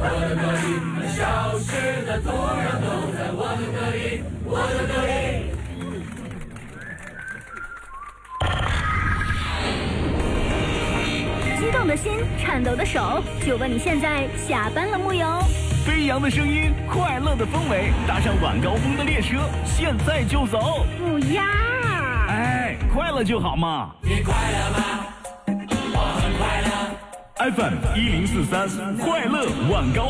我的歌里，消失的土壤都在我的歌里，我的歌里。 激动的心，颤抖的手，就问你现在下班了木有？ 飞扬的声音，快乐的氛围，搭上晚高峰的列车，现在就走。 不要！ 哎，快乐就好嘛。 你快乐吗？我很快乐。 FM 1043，快乐晚高